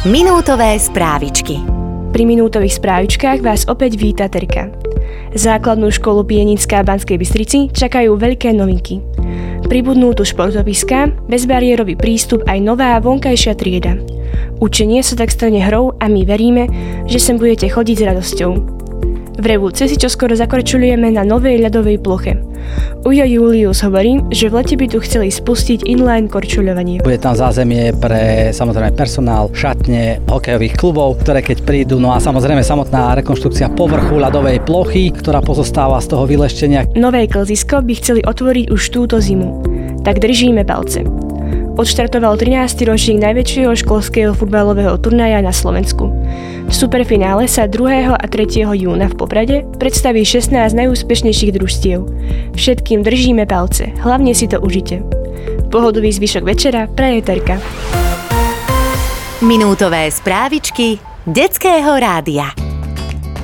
Minútové správičky. Pri minútových správičkách vás opäť víta Terka. Základnú školu Pienická v Banskej Bystrici čakajú veľké novinky. Pribudnú tu športoviská, bezbariérový prístup aj nová vonkajšia trieda. Učenie sa tak stane hrou a my veríme, že sem budete chodiť s radosťou. V Revúce si čoskoro zakorčuľujeme na novej ľadovej ploche. Ujo Julius hovorí, že v lete by tu chceli spustiť inline korčuľovanie. Bude tam zázemie pre samozrejme personál, šatne, hokejových klubov, ktoré keď prídu, no a samozrejme samotná rekonštrukcia povrchu ľadovej plochy, ktorá pozostáva z toho vyleštenia. Nové klzisko by chceli otvoriť už túto zimu. Tak držíme palce. Odštartoval 13. ročník najväčšieho školského futbalového turnaja na Slovensku. V superfinále sa 2. a 3. júna v Poprade predstaví 16 najúspešnejších družstiev. Všetkým držíme palce, hlavne si to užite. Pohodový zvyšok večera praje Terka. Minútové správičky Detského rádia.